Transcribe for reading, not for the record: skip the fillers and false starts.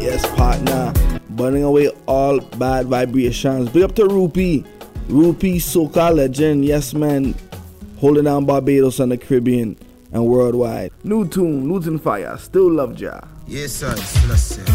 Yes, partner. Burning away all bad vibrations. Big up to Rupee. Rupee, soca legend. Yes, man. Holding down Barbados and the Caribbean and worldwide. New tune, Luton Fire. Still love ya. Yes, sir.